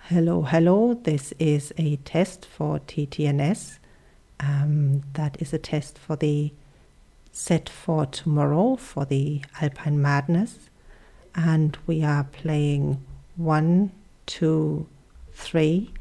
Hello, hello. This is a test for TTNS. That is a test for the set for tomorrow for the Alpine Madness. And we are playing 1, 2, 3